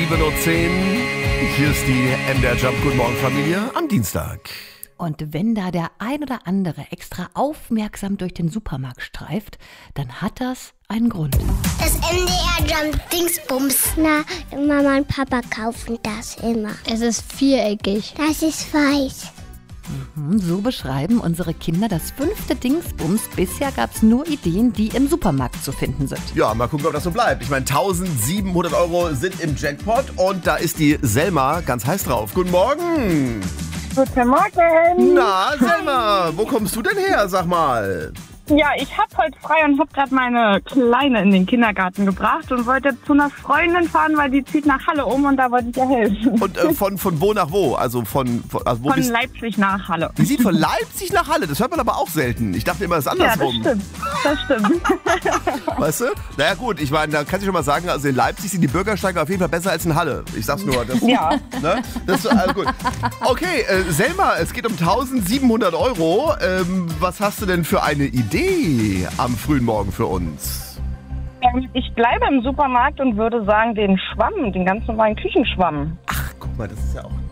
7:10 Uhr. Hier ist die MDR Jump. Guten Morgen, Familie, am Dienstag. Und wenn da der ein oder andere extra aufmerksam durch den Supermarkt streift, dann hat das einen Grund. Das MDR Jump Dingsbums. Na, Mama und Papa kaufen das immer. Es ist viereckig. Das ist weiß. So beschreiben unsere Kinder das 5. Dingsbums. Bisher gab es nur Ideen, die im Supermarkt zu finden sind. Ja, mal gucken, ob das so bleibt. Ich meine, 1.700 € sind im Jackpot und da ist die Selma ganz heiß drauf. Guten Morgen. Guten Morgen. Na, Selma, wo kommst du denn her, sag mal? Ja, ich habe heute frei und habe gerade meine Kleine in den Kindergarten gebracht und wollte zu einer Freundin fahren, weil die zieht nach Halle um und da wollte ich ihr helfen. Und von wo nach wo? Also wo Von bist Leipzig nach Halle. Die zieht von Leipzig nach Halle, das hört man aber auch selten. Ich dachte immer, es ist Ja, andersrum. das stimmt. Weißt du? Naja gut, ich meine, da kannst du schon mal sagen, also in Leipzig sind die Bürgersteige auf jeden Fall besser als in Halle. Ich sag's nur. Das, Ja. Ne? Das ist also gut. Okay, Selma, es geht um 1.700 €. Was hast du denn für eine Idee am frühen Morgen für uns? Ich bleibe im Supermarkt und würde sagen, den Schwamm, den ganz normalen Küchenschwamm. Ach, guck mal, das ist ja auch